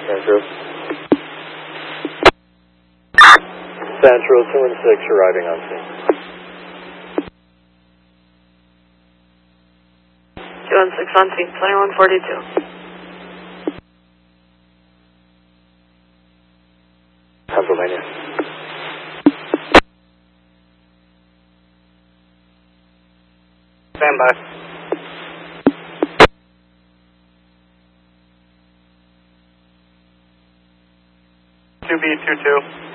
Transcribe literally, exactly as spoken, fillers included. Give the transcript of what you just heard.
Central. Central two and six arriving on scene. two and six on scene, twenty-one forty-two. Pennsylvania. Stand by. two B two two.